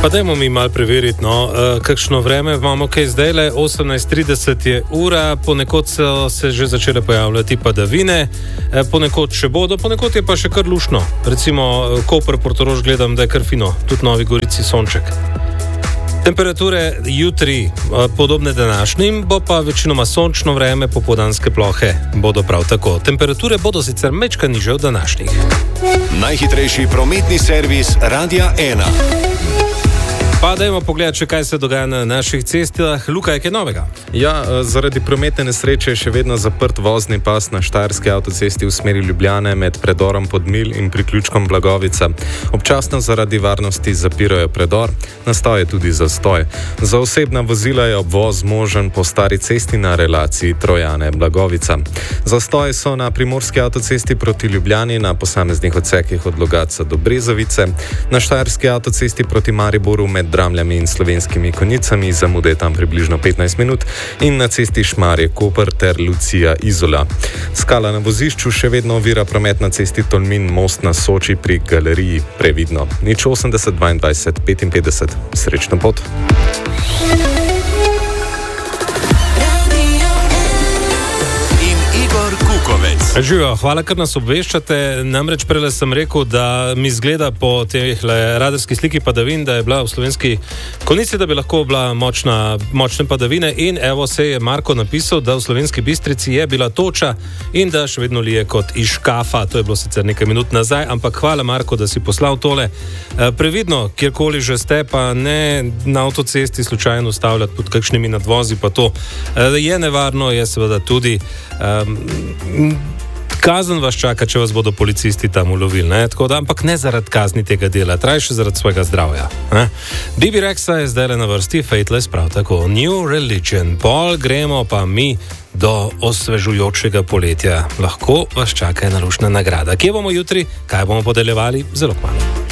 Pa dajmo mi malo preveriti, kakšno vreme imamo, kaj zdaj le, 18:30 je ura, ponekod so se že začele pojavljati padavine, ponekod še bodo, ponekod je pa še kar lušno. Recimo Koper, Portorož gledam, da je kar fino, tudi Novi Gorici sonček. Temperature jutri podobne današnjim, bo pa večinoma sončno vreme, popoldanske plohe bodo prav tako. Temperature bodo sicer mečka nižje od današnjih. Najhitrejši prometni servis Radia 1. Pa dajmo pogledati, kaj se dogaja na naših cestah. Luka, je kaj novega? Ja, zaradi prometne nesreče je še vedno zaprt vozni pas na Štajerski avtocesti v smeri Ljubljane med predorom Podmilj in priključkom Blagovica. Občasno zaradi varnosti zapirajo predor, nastal je tudi zastoj. Za osebna vozila je obvoz možen po stari cesti na relaciji Trojane-Blagovica. Zastoji so na primorski avtocesti proti Ljubljani na posameznih odsekih od Logatca do Brezovice, na Štajerski avtocesti proti Mariboru med Dramljami in Slovenskimi Konjicami, zamude je tam približno 15 minut, in na cesti Šmarje-Koper ter Lucija-Izola. Skala na vozišču še vedno ovira promet na cesti Tolmin-Most na Soči pri galeriji, previdno. 080 22 55. Srečno pot. Živijo, hvala, ker nas obveščate. Namreč prele sem rekel, da mi zgleda po teh radarskih sliki padavin, da je bila v Slovenski Konjici, da bi lahko bila močne padavine, in evo se je Marko napisal, da v Slovenski Bistrici je bila toča in da še vedno lije kot iz škafa. To je bilo sicer nekaj minut nazaj, ampak hvala, Marko, da si poslal tole. Previdno, kjerkoli že ste, pa ne na avtocesti slučajno ustavljati pod kakšnimi nadvozi, pa to je nevarno, je seveda tudi kazen vas čaka, če vas bodo policisti tam ulovili, ne? Tako da, ampak ne zaradi kazni tega dela, trajše zaradi svojega zdravja. Bibi Rexa je zdaj na vrsti, Fateless prav tako, New Religion. Pol gremo pa mi do osvežujočega poletja. Lahko vas čaka ena luštna nagrada. Kje bomo jutri, kaj bomo podeljevali? Zelo kmalu.